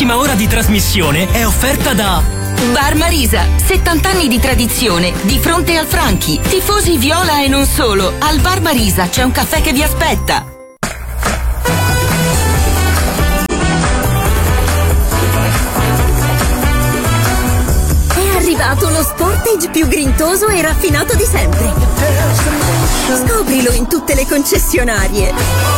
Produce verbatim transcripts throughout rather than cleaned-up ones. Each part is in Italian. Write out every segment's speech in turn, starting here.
prossima ora di trasmissione è offerta da Bar Marisa, settanta anni di tradizione, di fronte al Franchi. Tifosi viola e non solo. Al Bar Marisa c'è un caffè che vi aspetta. È arrivato lo Sportage più grintoso e raffinato di sempre. Scoprilo in tutte le concessionarie.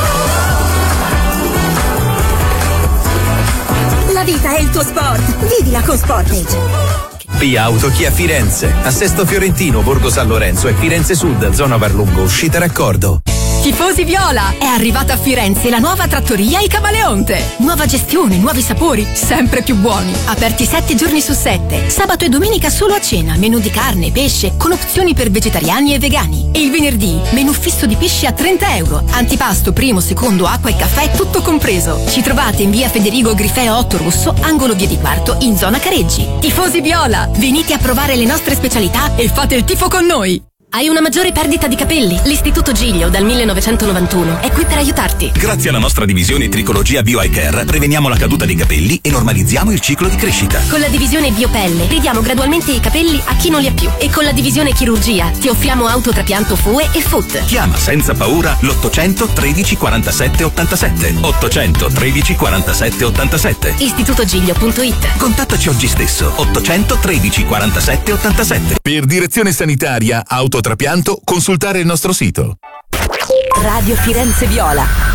La vita è il tuo sport. Vivila con Sportage. Via Autochi a Firenze, a Sesto Fiorentino, Borgo San Lorenzo e Firenze Sud, zona Varlungo, uscita raccordo. Tifosi viola, è arrivata a Firenze la nuova trattoria Il Camaleonte. Nuova gestione, nuovi sapori, sempre più buoni. Aperti sette giorni su sette. Sabato e domenica solo a cena, menù di carne, pesce, con opzioni per vegetariani e vegani. E il venerdì, menù fisso di pesce a trenta euro. Antipasto, primo, secondo, acqua e caffè, tutto compreso. Ci trovate in via Federigo Grifeo otto Rosso, angolo via di Quarto, in zona Careggi. Tifosi viola, venite a provare le nostre specialità e fate il tifo con noi. Hai una maggiore perdita di capelli? L'Istituto Giglio dal millenovecentonovantuno è qui per aiutarti. Grazie alla nostra divisione Tricologia Bio Eye Care preveniamo la caduta dei capelli e normalizziamo il ciclo di crescita. Con la divisione Biopelle ridiamo gradualmente i capelli a chi non li ha più. E con la divisione Chirurgia ti offriamo autotrapianto F U E e F U T. Chiama senza paura l'ottocento tredici quarantasette ottantasette. ottocento tredici quarantasette ottantasette. istitutogiglio punto it. Contattaci oggi stesso. ottocento tredici quarantasette ottantasette. Per direzione sanitaria, autotrapianto, consultare il nostro sito. Radio Firenze Viola.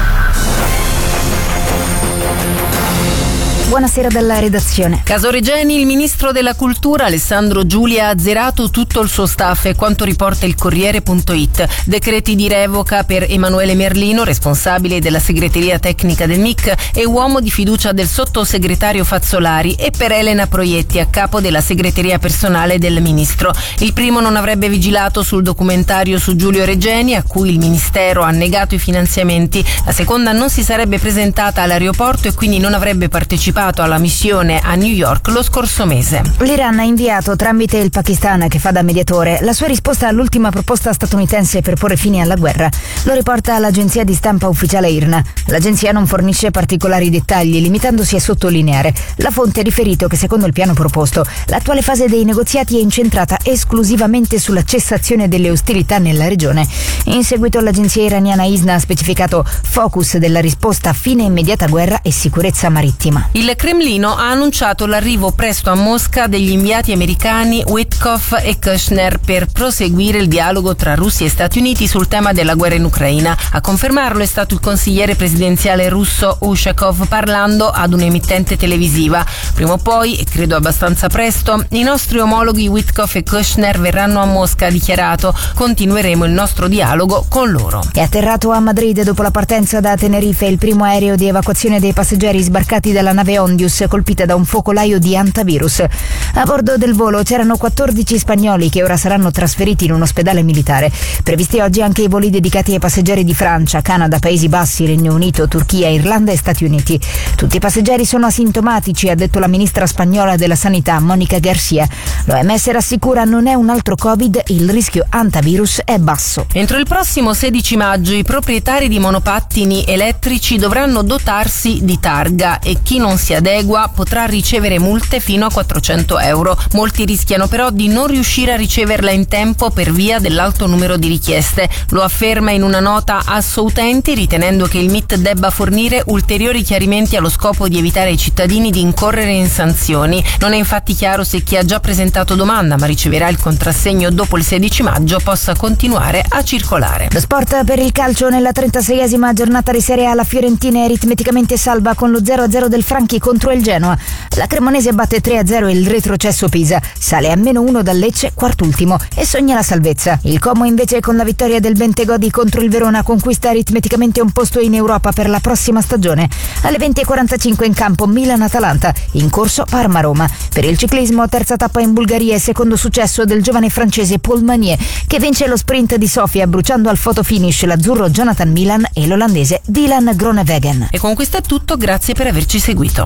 Buonasera dalla redazione. Caso Regeni, il ministro della cultura Alessandro Giulia ha azzerato tutto il suo staff e quanto riporta il Corriere punto it. Decreti di revoca per Emanuele Merlino, responsabile della segreteria tecnica del M I C e uomo di fiducia del sottosegretario Fazzolari, e per Elena Proietti, a capo della segreteria personale del ministro. Il primo non avrebbe vigilato sul documentario su Giulio Regeni, a cui il ministero ha negato i finanziamenti. La seconda non si sarebbe presentata all'aeroporto e quindi non avrebbe partecipato alla missione a New York lo scorso mese. L'Iran ha inviato tramite il Pakistan, che fa da mediatore, la sua risposta all'ultima proposta statunitense per porre fine alla guerra. Lo riporta l'agenzia di stampa ufficiale I R N A. L'agenzia non fornisce particolari dettagli, limitandosi a sottolineare. La fonte ha riferito che secondo il piano proposto, l'attuale fase dei negoziati è incentrata esclusivamente sulla cessazione delle ostilità nella regione. In seguito l'agenzia iraniana I S N A ha specificato focus della risposta: fine immediata guerra e sicurezza marittima. Il Cremlino ha annunciato l'arrivo presto a Mosca degli inviati americani Witkoff e Kushner per proseguire il dialogo tra Russia e Stati Uniti sul tema della guerra in Ucraina. A confermarlo è stato il consigliere presidenziale russo Ushakov, parlando ad un'emittente televisiva. Prima o poi, e credo abbastanza presto, i nostri omologhi Witkoff e Kushner verranno a Mosca, ha dichiarato. Continueremo il nostro dialogo con loro. È atterrato a Madrid dopo la partenza da Tenerife il primo aereo di evacuazione dei passeggeri sbarcati dalla nave Ondius, colpita da un focolaio di antivirus. A bordo del volo c'erano quattordici spagnoli che ora saranno trasferiti in un ospedale militare. Previsti oggi anche i voli dedicati ai passeggeri di Francia, Canada, Paesi Bassi, Regno Unito, Turchia, Irlanda e Stati Uniti. Tutti i passeggeri sono asintomatici, ha detto la ministra spagnola della Sanità, Mónica García. L'O M S rassicura: non è un altro Covid, il rischio antivirus è basso. Entro il prossimo sedici maggio i proprietari di monopattini elettrici dovranno dotarsi di targa e chi non si adegua potrà ricevere multe fino a quattrocento euro. Molti rischiano però di non riuscire a riceverla in tempo per via dell'alto numero di richieste. Lo afferma in una nota Asso Utenti, ritenendo che il M I T debba fornire ulteriori chiarimenti allo scopo di evitare ai cittadini di incorrere in sanzioni. Non è infatti chiaro se chi ha già presentato domanda ma riceverà il contrassegno dopo il sedici maggio possa continuare a circolare. Lo sport per il calcio: nella trentaseiesima giornata di Serie A la Fiorentina è aritmeticamente salva con lo zero a zero del Franchi contro il Genoa. La Cremonese batte tre a zero il retrocesso Pisa, sale a meno uno dal Lecce, quartultimo, e sogna la salvezza. Il Como invece, con la vittoria del Bentegodi contro il Verona, conquista aritmeticamente un posto in Europa per la prossima stagione. Alle venti e quarantacinque in campo Milan-Atalanta, in corso Parma-Roma. Per il ciclismo, terza tappa in Bulgaria e secondo successo del giovane francese Paul Manier, che vince lo sprint di Sofia bruciando al fotofinish l'azzurro Jonathan Milan e l'olandese Dylan Groenewegen. E con questo è tutto, grazie per averci seguito.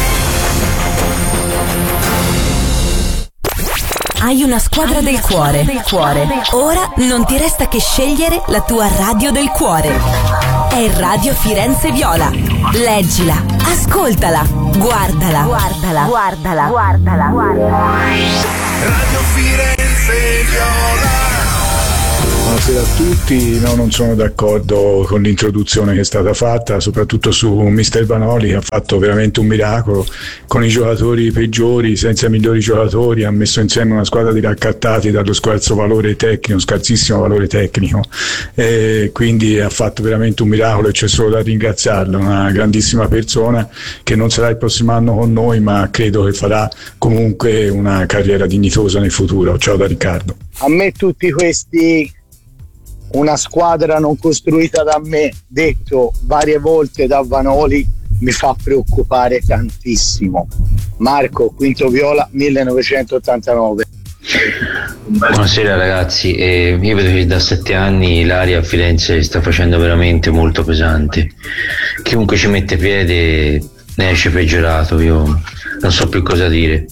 Hai una squadra del cuore. del cuore. Ora non ti resta che scegliere la tua radio del cuore. è Radio Firenze Viola. Leggila, ascoltala, guardala, guardala, guardala, guardala, guardala. Radio Firenze Viola. Buonasera a tutti, no, non sono d'accordo con l'introduzione che è stata fatta, soprattutto su mister Vanoli, che ha fatto veramente un miracolo con i giocatori peggiori, senza i migliori giocatori, ha messo insieme una squadra di raccattati dallo scarso valore tecnico, scarsissimo valore tecnico, e quindi ha fatto veramente un miracolo e c'è solo da ringraziarlo, una grandissima persona che non sarà il prossimo anno con noi, ma credo che farà comunque una carriera dignitosa nel futuro. Ciao da Riccardo. A me tutti questi una squadra non costruita da me, detto varie volte da Vanoli, mi fa preoccupare tantissimo. Marco, Quinto Viola, millenovecentottantanove. Buonasera ragazzi, eh, io vedo che da sette anni l'aria a Firenze sta facendo veramente molto pesante. Chiunque ci mette piede ne esce peggiorato, io non so più cosa dire.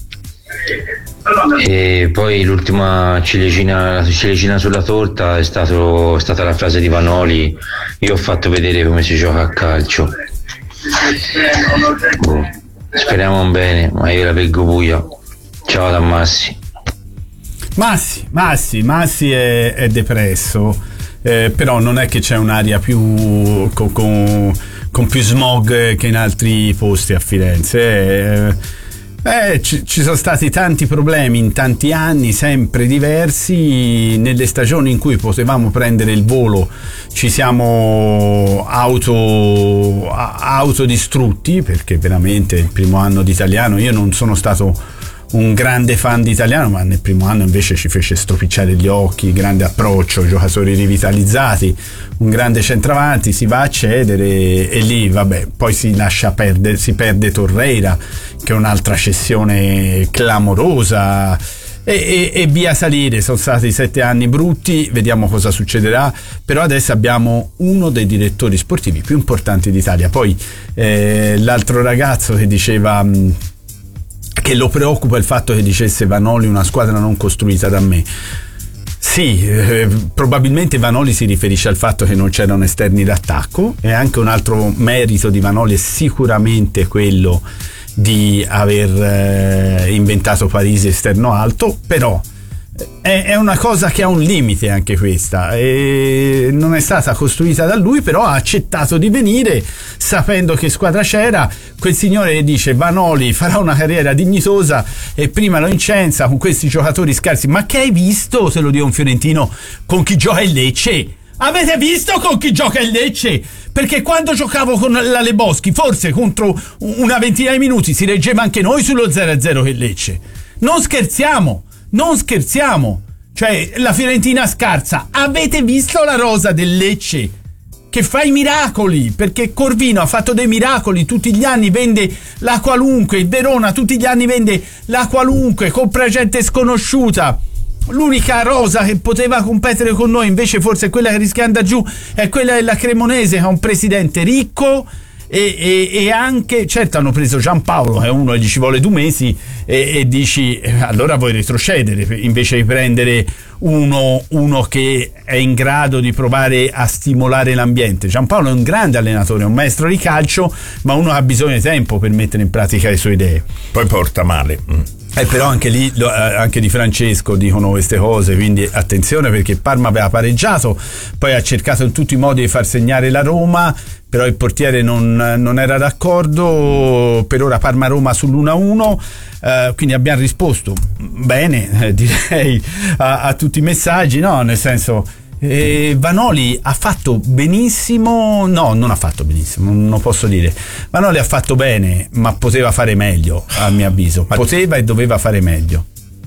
E poi l'ultima ciliegina, la ciliegina sulla torta è, stato, è stata la frase di Vanoli: io ho fatto vedere come si gioca a calcio. Boh, speriamo bene, ma io la vedo buia. Ciao da Massi. Massi, Massi, Massi è, è depresso, eh, però non è che c'è un'aria più con, con, con più smog che in altri posti a Firenze. Eh, Eh, ci, ci sono stati tanti problemi in tanti anni, sempre diversi. Nelle stagioni in cui potevamo prendere il volo ci siamo auto, autodistrutti, perché veramente il primo anno di Italiano, io non sono stato un grande fan di Italiano, ma nel primo anno invece ci fece stropicciare gli occhi, grande approccio, giocatori rivitalizzati, un grande centravanti, si va a cedere e, e lì vabbè, poi si lascia perdere, si perde Torreira, che è un'altra cessione clamorosa, e, e, e via salire. Sono stati sette anni brutti, vediamo cosa succederà, però adesso abbiamo uno dei direttori sportivi più importanti d'Italia. Poi eh, l'altro ragazzo che diceva mh, che lo preoccupa il fatto che dicesse Vanoli una squadra non costruita da me. Sì, eh, probabilmente Vanoli si riferisce al fatto che non c'erano esterni d'attacco, e anche un altro merito di Vanoli è sicuramente quello di aver eh, inventato Parisi esterno alto, però è, è una cosa che ha un limite anche questa, e non è stata costruita da lui, però ha accettato di venire sapendo che squadra c'era. Quel signore che dice Vanoli farà una carriera dignitosa e prima lo incensa con questi giocatori scarsi. Ma che hai visto, se lo dico un fiorentino, con chi gioca il Lecce? Avete visto con chi gioca il Lecce? Perché quando giocavo con la Leboschi, forse contro una ventina di minuti si reggeva anche noi sullo zero a zero che il Lecce. Non scherziamo, non scherziamo. Cioè, la Fiorentina scarsa. Avete visto la rosa del Lecce? Che fa i miracoli, perché Corvino ha fatto dei miracoli, tutti gli anni vende la qualunque, il Verona tutti gli anni vende la qualunque, compra gente sconosciuta. L'unica rosa che poteva competere con noi, invece forse quella che rischia di andare giù, è quella della Cremonese, che ha un presidente ricco e, e, e anche, certo hanno preso Giampaolo, che è uno che gli ci vuole due mesi, e, e dici eh, allora vuoi retrocedere invece di prendere uno, uno che è in grado di provare a stimolare l'ambiente. Giampaolo è un grande allenatore, è un maestro di calcio, ma uno ha bisogno di tempo per mettere in pratica le sue idee. Poi porta male. Mm. Eh, però anche lì, anche di Francesco dicono queste cose, quindi attenzione, perché Parma aveva pareggiato, poi ha cercato in tutti i modi di far segnare la Roma, però il portiere non, non era d'accordo. Per ora Parma-Roma sull'uno a uno, eh, quindi abbiamo risposto bene, eh, direi, a, a tutti i messaggi, no? Nel senso, Eh, Vanoli ha fatto benissimo, no, non ha fatto benissimo, non posso dire. Vanoli ha fatto bene, ma poteva fare meglio, a mio avviso. Poteva e doveva fare meglio.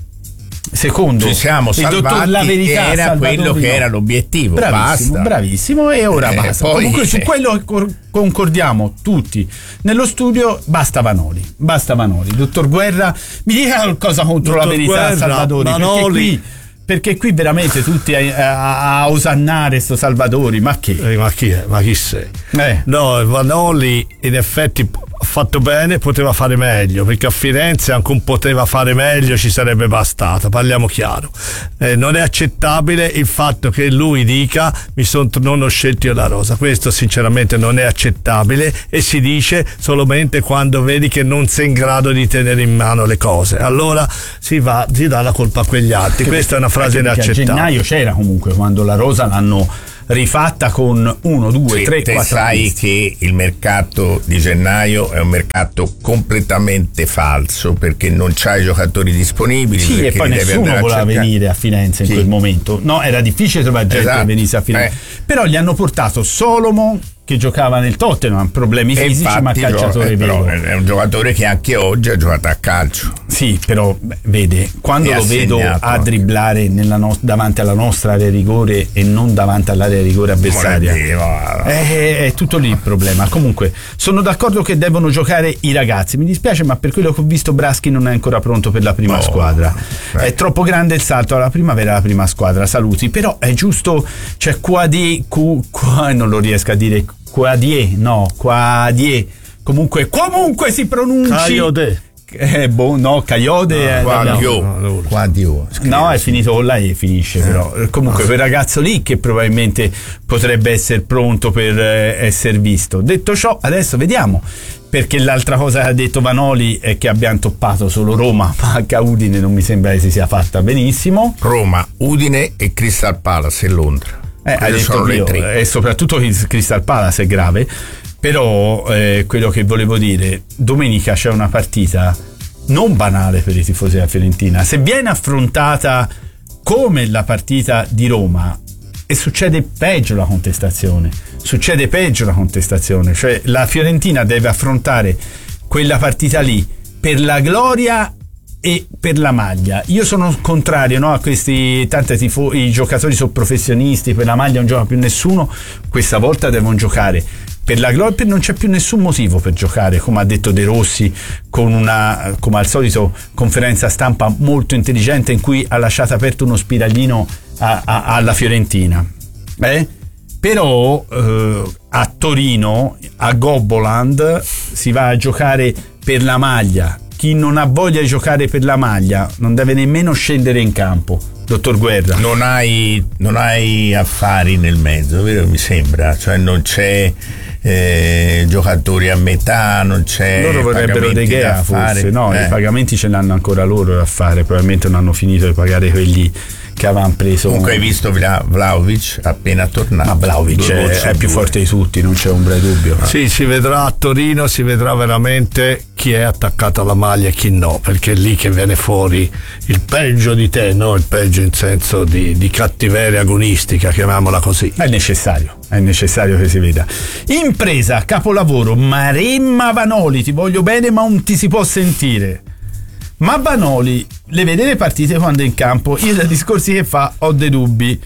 Secondo, ci siamo il salvati, dottor La Verità, era Salvadori, quello che no. era l'obiettivo. Bravissimo, basta. bravissimo, e ora Eh, basta. poi, Comunque su eh. quello concordiamo tutti nello studio, basta Vanoli, basta Vanoli. Dottor Guerra, mi dica qualcosa contro Dottor La Verità, Guerra, Salvadori, Vanoli. perché qui perché qui veramente tutti a, a, a osannare sto Salvadori, ma che? Eh, ma chi è? Ma chi sei? Eh. No, Vanoli in effetti fatto bene, poteva fare meglio, perché a Firenze anche un poteva fare meglio ci sarebbe bastato, parliamo chiaro. Eh, non è accettabile il fatto che lui dica mi sono non ho scelto io la rosa, questo sinceramente non è accettabile e si dice solamente quando vedi che non sei in grado di tenere in mano le cose, allora si va, si dà la colpa a quegli altri. Che questa è una frase inaccettabile. A gennaio c'era comunque quando la rosa l'hanno rifatta con uno, due, sì, tre, te quattro sai acquisti. che il mercato di gennaio è un mercato completamente falso perché non c'hai giocatori disponibili. Sì, e poi nessuno voleva venire a Firenze in sì. quel momento. No, era difficile trovare gente esatto. che venisse a Firenze. Eh. Però gli hanno portato Solomon, che giocava nel Tottenham, problemi e fisici, ma calciatore gio- vero. È un giocatore che anche oggi ha giocato a calcio. Sì, però beh, vede, quando e lo vedo a dribblare nella no- davanti alla nostra area rigore e non davanti all'area rigore avversaria, è, è tutto lì il problema. Comunque, sono d'accordo che devono giocare i ragazzi. Mi dispiace, ma per quello che ho visto Braschi non è ancora pronto per la prima oh, squadra. Eh. È troppo grande il salto alla primavera, la prima squadra, saluti. Però è giusto, c'è Quadie, Q, Q, non lo riesco a dire, Quadie, no, Quadie, comunque, comunque si pronunci. Caiode. Eh, boh, no, Caiode. No, Quadio. No, Quadio. no, è finito con la E, finisce, eh. però. Comunque, quel ragazzo lì che probabilmente potrebbe essere pronto per eh, essere visto. Detto ciò, adesso vediamo. Perché l'altra cosa che ha detto Vanoli è che abbiamo toppato solo Roma, ma anche a Udine non mi sembra che si sia fatta benissimo. Roma, Udine e Crystal Palace e Londra. Eh, hai detto io, e soprattutto il Crystal Palace è grave, però eh, quello che volevo dire, domenica c'è una partita non banale per i tifosi della Fiorentina, se viene affrontata come la partita di Roma e succede peggio la contestazione, succede peggio la contestazione, cioè la Fiorentina deve affrontare quella partita lì per la gloria e per la maglia. Io sono contrario, no, a questi tanti tifo- i giocatori sono professionisti, per la maglia non gioca più nessuno, questa volta devono giocare per la gloria, non c'è più nessun motivo per giocare, come ha detto De Rossi con una, come al solito, conferenza stampa molto intelligente in cui ha lasciato aperto uno spiraglino a, a, alla Fiorentina. Eh? Però eh, a Torino, a Gobboland, si va a giocare per la maglia. Chi non ha voglia di giocare per la maglia non deve nemmeno scendere in campo, dottor Guerra. Non hai, non hai affari nel mezzo, vero? Mi sembra, cioè non c'è eh, giocatori a metà, non c'è. Loro vorrebbero De Gea, forse, no? Eh. I pagamenti ce l'hanno ancora loro da fare, probabilmente non hanno finito di pagare quelli che avevano preso. Comunque hai visto Vla- Vlahovic appena tornato. Ma Vlahovic è, è più forte di tutti, non c'è ombra di dubbio. Sì, si vedrà a Torino, si vedrà veramente chi è attaccato alla maglia e chi no, perché è lì che viene fuori il peggio di te, no? Il peggio in senso di, di cattiveria agonistica, chiamiamola così. È necessario, è necessario che si veda. Impresa, capolavoro, Maremma Vanoli, ti voglio bene ma non ti si può sentire. Ma Vanoli le vede le partite quando è in campo, io dai discorsi che fa ho dei dubbi.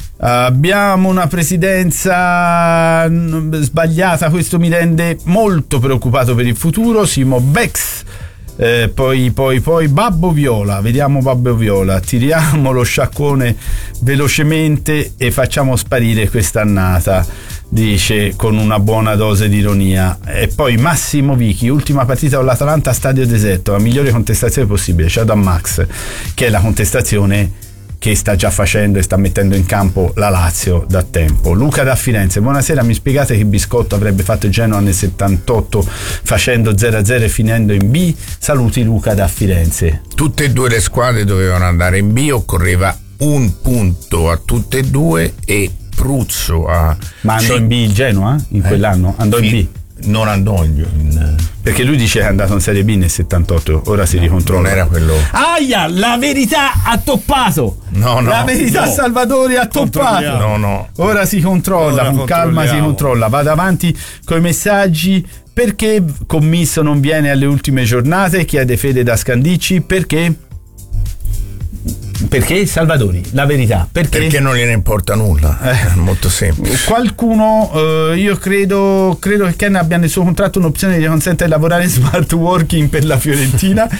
Abbiamo una presidenza sbagliata, questo mi rende molto preoccupato per il futuro. Simo Bex, eh, poi poi poi Babbo Viola, vediamo Babbo Viola, tiriamo lo sciacquone velocemente e facciamo sparire quest'annata, dice con una buona dose di ironia. E poi Massimo Vichi, ultima partita con l'Atalanta a stadio deserto, la migliore contestazione possibile, c'è da Max, che è la contestazione che sta già facendo e sta mettendo in campo la Lazio da tempo. Luca da Firenze, buonasera, mi spiegate che Biscotto avrebbe fatto il Genoa nel settantotto facendo zero a zero e finendo in B? Saluti Luca da Firenze. Tutte e due le squadre dovevano andare in B, occorreva un punto a tutte e due e Pruzzo a... Ma andò in B il Genoa in eh? quell'anno? Andò in B? Non andò in, in perché lui dice che è andato in Serie B nel settantotto, ora si no, ricontrolla. Non era quello. Aia, la verità ha toppato. No, no. La verità no. Salvatore ha toppato. No, no. Ora si controlla, ora con calma si controlla. Vado avanti con i messaggi. Perché Commisso non viene alle ultime giornate? Chiede Fede da Scandicci. Perché? Perché Salvadori, la verità, perché, perché non gliene importa nulla, è molto semplice. Qualcuno, eh, io credo credo che Ken abbia nel suo contratto un'opzione che gli consente di lavorare in smart working per la Fiorentina,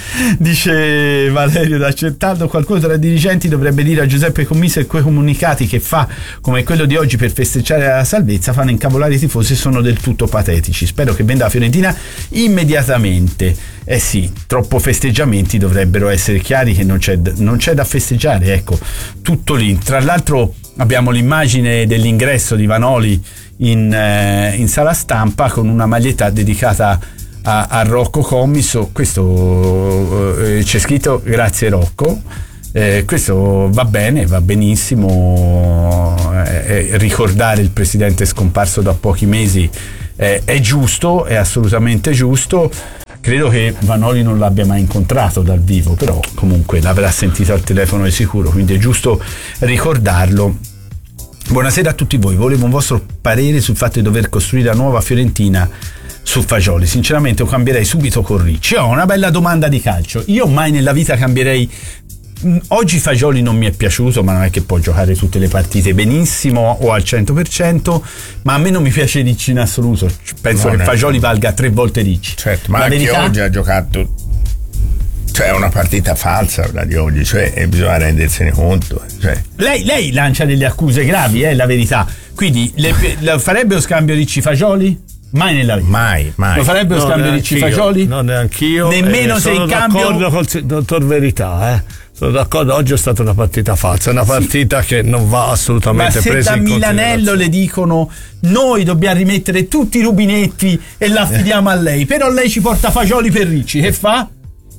dice Valerio da Certaldo. Qualcuno tra i dirigenti dovrebbe dire a Giuseppe Commisso che quei comunicati che fa, come quello di oggi per festeggiare la salvezza, fanno incavolare i tifosi e sono del tutto patetici. Spero che venda la Fiorentina immediatamente. Eh sì, troppo festeggiamenti, dovrebbero essere chiari che non c'è, non c'è da festeggiare, ecco, tutto lì. Tra l'altro abbiamo l'immagine dell'ingresso di Vanoli in, eh, in sala stampa con una maglietta dedicata a, a Rocco Commisso. Questo eh, c'è scritto grazie Rocco. Eh, questo va bene, va benissimo, eh, eh, ricordare il presidente scomparso da pochi mesi eh, è giusto, è assolutamente giusto. Credo che Vanoli non l'abbia mai incontrato dal vivo, però comunque l'avrà sentito al telefono di sicuro, quindi è giusto ricordarlo. Buonasera a tutti voi, volevo un vostro parere sul fatto di dover costruire la nuova Fiorentina su Fagioli. Sinceramente lo cambierei subito con Ricci. Ho una bella domanda di calcio, io mai nella vita cambierei. Oggi Fagioli non mi è piaciuto, ma non è che può giocare tutte le partite benissimo o al cento per cento, ma a me non mi piace Ricci in assoluto. Penso non che Fagioli valga tre volte Ricci. Certo, ma la anche verità... oggi ha giocato, cioè è una partita falsa quella di oggi, cioè e bisogna rendersene conto. Cioè. Lei, lei lancia delle accuse gravi, è eh, la verità. Quindi le, le farebbe lo scambio Ricci-Fagioli? Mai nella vita. Mai, mai. Lo farebbe lo scambio Ricci-Fagioli? No, neanch'io. Nemmeno eh, se in cambio. Sono d'accordo col dottor Verità, eh. Sono d'accordo, oggi è stata una partita falsa, una partita sì. che non va assolutamente presa in considerazione. Ma se da Milanello le dicono noi dobbiamo rimettere tutti i rubinetti e l'affidiamo a lei, però lei ci porta Fagioli per Ricci, che fa?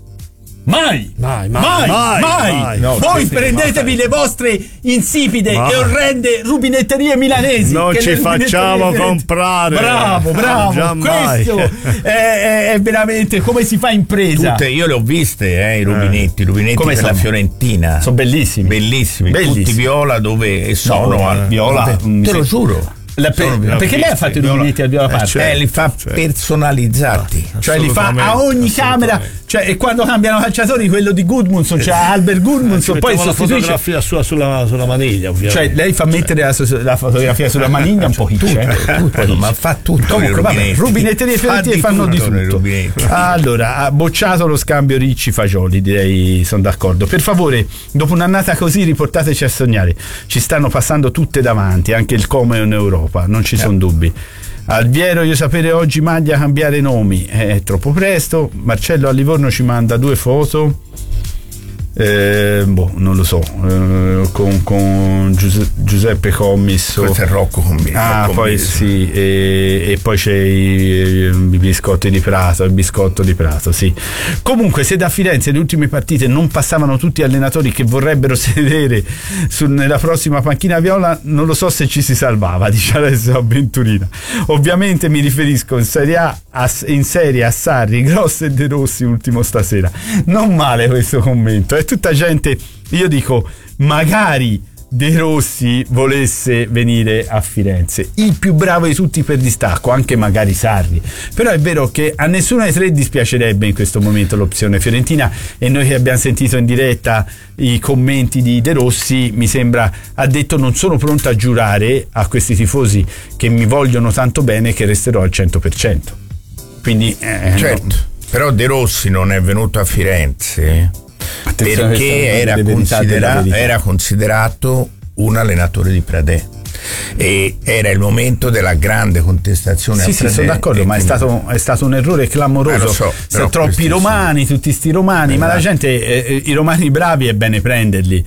Mai, mai, mai, mai, mai. mai. No, voi prendetevi mai. le vostre insipide mai. e orrende rubinetterie milanesi. Non ci facciamo comprare. Bravo, bravo. Questo è, è veramente come si fa impresa. Tutte, io le ho viste, eh, i rubinetti, i rubinetti come per sono? la Fiorentina. Sono bellissimi. Bellissimi, bellissimi. Tutti viola dove sono. No, al viola. Te lo giuro. La per, perché lei ha fatto i rubinetti a viola parte? Cioè, eh, li fa cioè. personalizzati, cioè li fa a ogni camera, cioè, e quando cambiano calciatori, quello di Gudmundsson, cioè Albert Gudmundsson, eh, poi sostituisce la fotografia sua sulla, sulla maniglia, ovviamente. Cioè lei fa mettere la, la fotografia sulla maniglia un po' tutto, tutto, ma fa tutto. Comunque vabbè, rubinetterie Fiorentina fanno di tutto. Allora, ha bocciato lo scambio Ricci-Fagioli, direi, sono d'accordo. Per favore, dopo un'annata così riportateci a sognare. Ci stanno passando tutte davanti, anche il Como in Europa. Non ci sono dubbi. Alviero, io sapere oggi maglia cambiare nomi è troppo presto. Marcello a Livorno ci manda due foto. Eh, boh, non lo so, eh, con, con Giuse- Giuseppe Commisso. Questo è Rocco Commisso. Ah, Rocco poi Commisso. sì, e, e poi c'è i, i biscotti di Prato, il biscotto di Prato, sì. Comunque, se da Firenze le ultime partite non passavano tutti allenatori che vorrebbero sedere su, nella prossima panchina viola, non lo so se ci si salvava, dice adesso Avventurina. Ovviamente mi riferisco in Serie A, a, in Serie a Sarri, Grosso e De Rossi, ultimo stasera. Non male questo commento, è tutta gente, io dico, magari De Rossi volesse venire a Firenze, il più bravo di tutti per distacco, anche magari Sarri, però è vero che a nessuno dei tre dispiacerebbe in questo momento l'opzione fiorentina, e noi che abbiamo sentito in diretta i commenti di De Rossi, mi sembra ha detto: non sono pronto a giurare a questi tifosi che mi vogliono tanto bene che resterò al cento per cento. Quindi eh, certo, no. Però De Rossi non è venuto a Firenze Attenzione, perché era, considera- era considerato un allenatore di Pradè e era il momento della grande contestazione. Sì, a sì, sono d'accordo, ma è stato, è stato un errore clamoroso. Eh, so, sono troppi romani, sono... tutti sti romani, esatto. Ma la gente, eh, i romani bravi è bene prenderli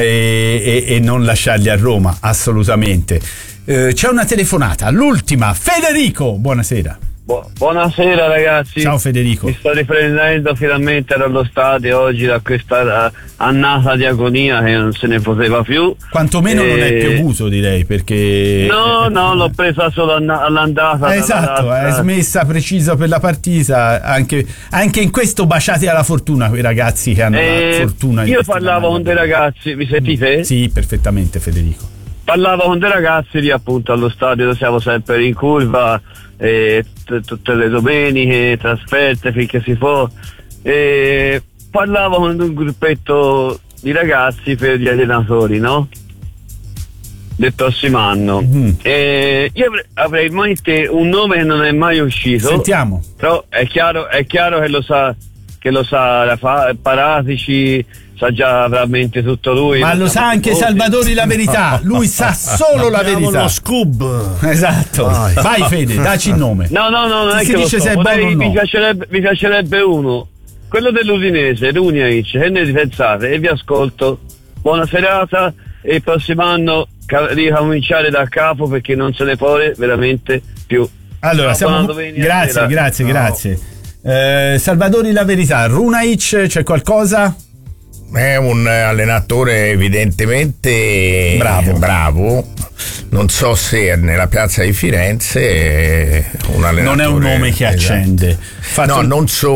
eh, e, e non lasciarli a Roma, assolutamente. Eh, c'è una telefonata, l'ultima, Federico, buonasera. Buonasera ragazzi. Ciao Federico. Mi sto riprendendo finalmente dallo stadio oggi da questa annata di agonia che non se ne poteva più. Quantomeno e... non è piovuto, direi, perché no no l'ho presa solo all'andata. Esatto, è smessa precisa per la partita. Anche, anche in questo baciati alla fortuna quei ragazzi che hanno e... la fortuna. Io parlavo con dei ragazzi, mi sentite? Sì, perfettamente Federico. Parlavo con dei ragazzi lì appunto allo stadio dove siamo sempre in curva, e t- tutte le domeniche, trasferte finché si può, e parlavo con un gruppetto di ragazzi per gli allenatori, no? Del prossimo anno. Mm. E io avrei, avrei in mente un nome che non è mai uscito. Sentiamo. Però è chiaro, è chiaro che lo sa, che lo sa fa, Paratici, sa già veramente tutto lui. Ma lo sa anche Salvadori La Verità. Lui sa solo la verità. Lo Scoob. Esatto. Vai, Vai Fede, dacci il nome. No, no, no, non si è che dice lo so. se è buono o no. Mi piacerebbe, mi piacerebbe uno. Quello dell'Udinese, Runjaic, che ne pensate? E vi ascolto. Buona serata e il prossimo anno ricominciare da capo perché non se ne può veramente più. Allora, siamo... grazie, sera. grazie, no. grazie. Eh, Salvadori La Verità, Runjaic, c'è qualcosa? È un allenatore evidentemente bravo. bravo. Non so se nella piazza di Firenze è un allenatore. Non è un nome che accende. Esatto. No, non so.